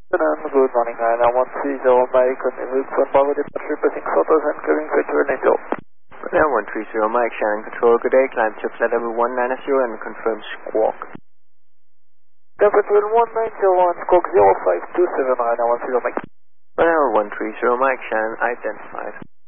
Good morning, Ryanair 130 Mike, on the route from Bravo departure, passing photos and clearing flight Angel. Ryanair 130 Mike, Shannon Control, good day, climb to flight level 190 and confirm squawk. Temperature 1901, squawk 0527, Ryanair 130 Mike. Ryanair 130 Mike, Shannon identified.